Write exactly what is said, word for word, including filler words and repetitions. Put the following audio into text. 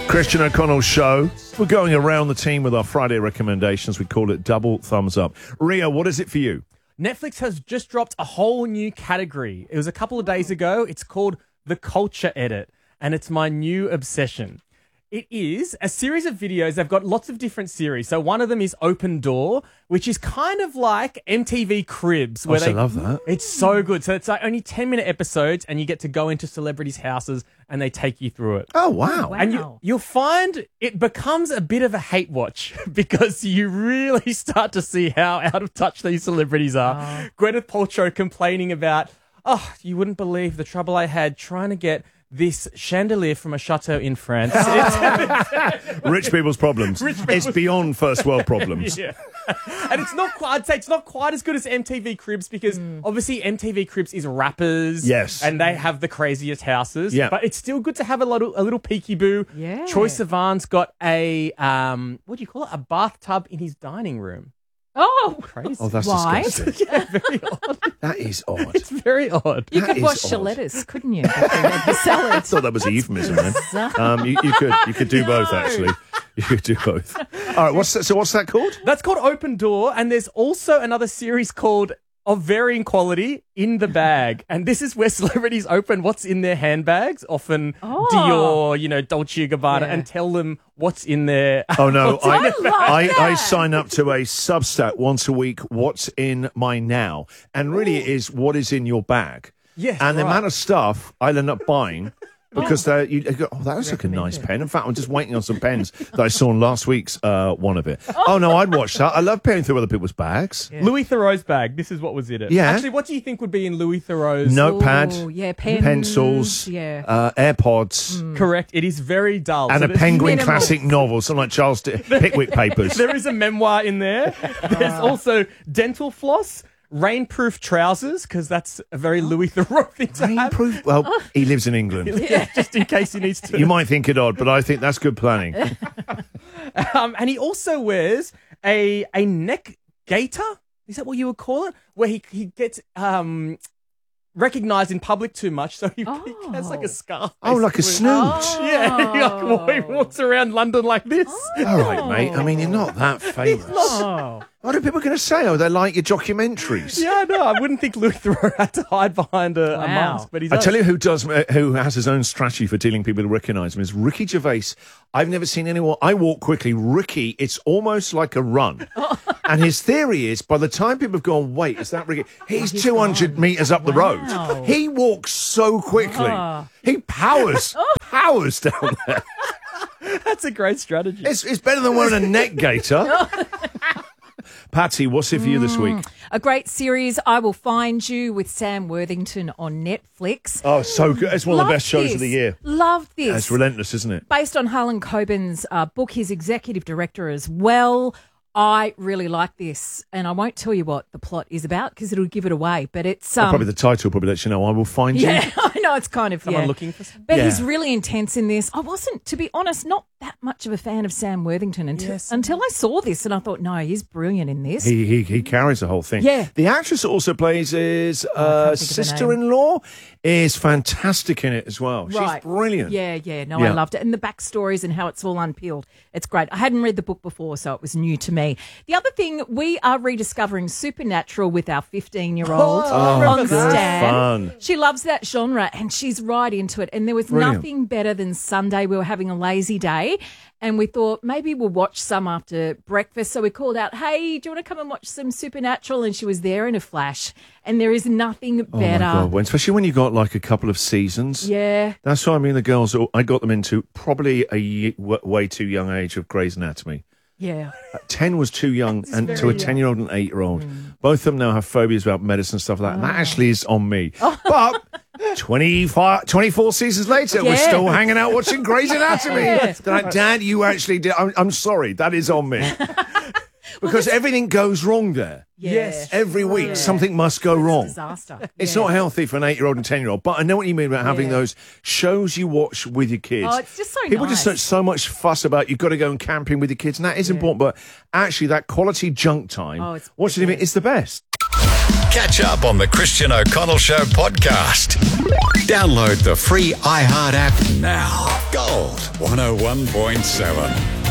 Christian O'Connell Show. We're going around the team with our Friday recommendations. We call it Double Thumbs Up. Ria, what is it for you? Netflix has just dropped a whole new category. It was a couple of days ago. It's called The Culture Edit, and it's my new obsession. It is a series of videos. They've got lots of different series. So one of them is Open Door, which is kind of like M T V Cribs. Where Oh, they, I love that. It's so good. So it's like only ten-minute episodes, and you get to go into celebrities' houses, and they take you through it. Oh, wow. And you, you'll find it becomes a bit of a hate watch because you really start to see how out of touch these celebrities are. Oh. Gwyneth Paltrow complaining about, oh, you wouldn't believe the trouble I had trying to get this chandelier from a chateau in France. Rich people's problems. Rich people's it's beyond first world problems. Yeah. And it's not quite, I'd say it's not quite as good as M T V Cribs because mm. obviously M T V Cribs is rappers. Yes. And they have the craziest houses. Yeah. But it's still good to have a little, a little peekaboo. Yeah. Troye Sivan's got a, um, what do you call it? A bathtub in his dining room. Oh, crazy. Oh, that's Why? disgusting. Yeah, very odd. That is odd. It's very odd. You That could is wash odd. your lettuce, couldn't you? Before you had the salad. I thought that was a euphemism, man. Um, you, you could you could do both, actually. You could do both. All right, what's that, so what's that called? That's called Open Door, and there's also another series called of varying quality, In the Bag. And this is where celebrities open what's in their handbags, often Oh. Dior, you know, Dolce and Gabbana, Yeah. and tell them what's in their... Oh, no. what's in I, their I love I, I that. sign up to a Substack once a week, What's in My Now? And really it is what is in your bag. Yes, And the right. amount of stuff I'll end up buying... Because they you you go, oh, that looks like a nice pen. In fact, I'm just waiting on some pens that I saw in last week's uh, one of it. Oh, no, I'd watch that. I love peering through other people's bags. Yeah. Louis Theroux's bag. This is what was in it. Yeah. Actually, what do you think would be in Louis Theroux's... Notepad, Ooh, yeah, pens, pencils, yeah. uh, AirPods, Correct. It is very dull. and So a there's- Penguin minimal. classic novel, something like Charles D- Pickwick Papers. There is a memoir in there. There's also dental floss, rainproof trousers, because that's a very Louis Theroux thing to have. Rainproof? Well, he lives in England. Yeah, just in case he needs to. You might think it odd, but I think that's good planning. Um, and he also wears a a neck gaiter. Is that what you would call it? Where he he gets um recognized in public too much, so he, Oh. he has like a scarf. Oh, like a basically. snoot. Yeah, he, like, he walks around London like this. All right, mate. I mean, you're not that famous. Oh. What are people going to say? Oh, they like your documentaries. Yeah, no, I wouldn't think Louis Theroux had to hide behind a, a Wow. mask, but he's. I tell you who does, uh, who has his own strategy for dealing people who recognise him is Ricky Gervais. I've never seen anyone. I walk quickly. Ricky, it's almost like a run. And his theory is, by the time people have gone, wait, is that Ricky? He's two hundred metres up the Wow. road. He walks so quickly. Ah. He powers, powers down there. That's a great strategy. It's, it's better than wearing a neck gaiter. Patsy, what's it for you this week? A great series, I Will Find You, with Sam Worthington on Netflix. Oh, so good. It's one of the Love best shows this. of the year. Love this. It's relentless, isn't it? Based on Harlan Coben's uh, book, his executive director as well. I really like this, and I won't tell you what the plot is about because it'll give it away. But it's um, Probably the title probably lets you know. I Will Find You. yeah, I know it's kind of Someone yeah. looking for something? But Yeah. he's really intense in this. I wasn't, to be honest, not that much of a fan of Sam Worthington until Yes. until I saw this, and I thought, no, he's brilliant in this. He, he he carries the whole thing. Yeah. The actress that also plays his uh, can't think of her sister-in-law is fantastic in it as well. Right. She's brilliant. Yeah, yeah. No, Yeah. I loved it. And the backstories and how it's all unpeeled. It's great. I hadn't read the book before, so it was new to me. The other thing, we are rediscovering Supernatural with our fifteen-year-old Oh, on good Stan. fun. She loves that genre and she's right into it. And there was Brilliant. nothing better than Sunday. We were having a lazy day and we thought maybe we'll watch some after breakfast. So we called out, hey, do you want to come and watch some Supernatural? And she was there in a flash. And there is nothing Oh better. my God. When, especially when you got like a couple of seasons. Yeah. That's why I mean the girls, I got them into probably a ye- w- way too young age of Grey's Anatomy. Yeah. Uh, ten was too young and to a very young. ten-year-old and eight-year-old. Both of them now have phobias about medicine and stuff like that. That actually is on me. But twenty-five, twenty-four seasons later, we're Yeah. still hanging out watching Grey's Anatomy. Yeah. They're like, Dad, you actually did. I'm, I'm sorry. That is on me. Because everything goes wrong there. Yeah. Yes. Every week, Yeah. something must go wrong. Disaster. It's Yeah. not healthy for an eight-year-old and ten-year-old, but I know what you mean about having Yeah. those shows you watch with your kids. Oh, it's just so People just nice. don't so much fuss about you've got to go and camping with your kids, and that is important, but actually that quality junk time, Oh, it's watching it, it's the best. Catch up on the Christian O'Connell Show podcast. Download the free iHeart app now. Gold one oh one point seven.